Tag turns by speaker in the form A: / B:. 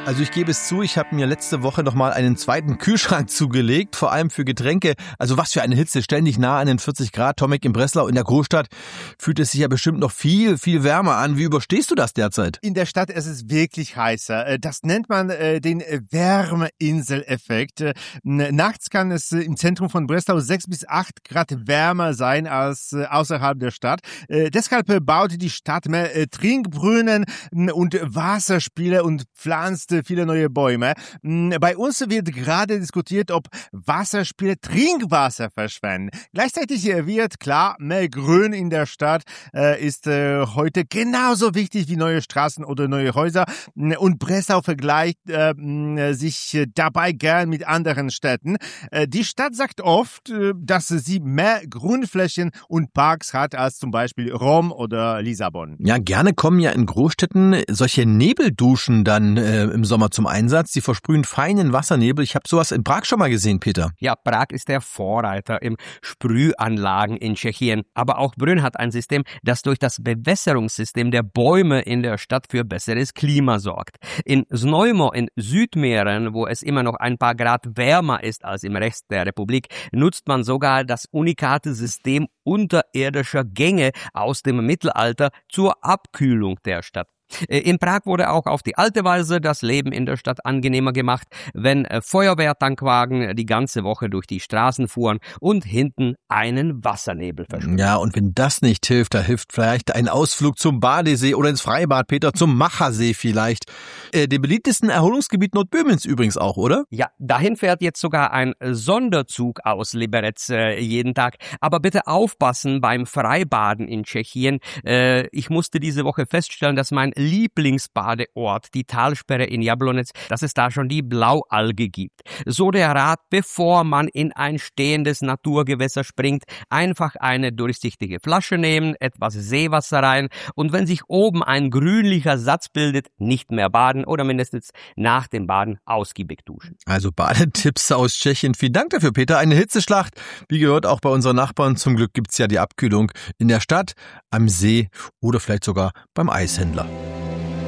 A: Also ich gebe es zu, ich habe mir letzte Woche noch mal einen zweiten Kühlschrank zugelegt, vor allem für Getränke. Also was für eine Hitze, ständig nah an den 40 Grad. Tomek, in Breslau, in der Großstadt, fühlt es sich ja bestimmt noch viel, viel wärmer an. Wie überstehst du das derzeit?
B: In der Stadt ist es wirklich heißer. Das nennt man den Wärmeinseleffekt. Nachts kann es im Zentrum von Breslau 6 bis 8 Grad wärmer sein als außerhalb der Stadt. Deshalb baute die Stadt mehr Trinkbrunnen und Wasserspiele und pflanzte viele neue Bäume. Bei uns wird gerade diskutiert, ob Wasserspiele Trinkwasser verschwenden. Gleichzeitig wird klar, mehr Grün in der Stadt ist heute genauso wichtig wie neue Straßen oder neue Häuser. Und Breslau vergleicht sich dabei gern mit anderen Städten. Die Stadt sagt oft, dass sie mehr Grünflächen und Parks hat als zum Beispiel Rom oder Lissabon.
A: Ja, gerne kommen ja in Großstädten solche Nebelduschen dann im Sommer zum Einsatz. Die versprühen feinen Wassernebel. Ich habe sowas in Prag schon mal gesehen, Peter.
C: Ja, Prag ist der Vorreiter im Sprühanlagen in Tschechien. Aber auch Brünn hat ein System, das durch das Bewässerungssystem der Bäume in der Stadt für besseres Klima sorgt. In Znojmo in Südmähren, wo es immer noch ein paar Grad wärmer ist als im Rest der Republik, nutzt man sogar das unikate System unterirdischer Gänge aus dem Mittelalter zur Abkühlung der Stadt. In Prag wurde auch auf die alte Weise das Leben in der Stadt angenehmer gemacht, wenn Feuerwehrtankwagen die ganze Woche durch die Straßen fuhren und hinten einen Wassernebel versprühten.
A: Ja, und wenn das nicht hilft, da hilft vielleicht ein Ausflug zum Badesee oder ins Freibad, Peter, zum Machersee vielleicht. Dem beliebtesten Erholungsgebiet Nordböhmens übrigens auch, oder?
C: Ja, dahin fährt jetzt sogar ein Sonderzug aus Liberec jeden Tag. Aber bitte aufpassen beim Freibaden in Tschechien. Ich musste diese Woche feststellen, dass mein Lieblingsbadeort, die Talsperre in Jablonec, dass es da schon die Blaualge gibt. So der Rat, bevor man in ein stehendes Naturgewässer springt, einfach eine durchsichtige Flasche nehmen, etwas Seewasser rein und wenn sich oben ein grünlicher Satz bildet, nicht mehr baden oder mindestens nach dem Baden ausgiebig duschen.
A: Also Badetipps aus Tschechien. Vielen Dank dafür, Peter. Eine Hitzeschlacht, wie gehört auch bei unseren Nachbarn. Zum Glück gibt's ja die Abkühlung in der Stadt, am See oder vielleicht sogar beim Eishändler.